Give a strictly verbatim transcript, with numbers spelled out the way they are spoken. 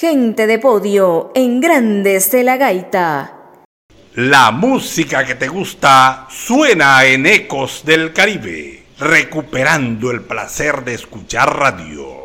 Gente de podio en Grandes de la Gaita. La música que te gusta suena en Ecos del Caribe, recuperando el placer de escuchar radio.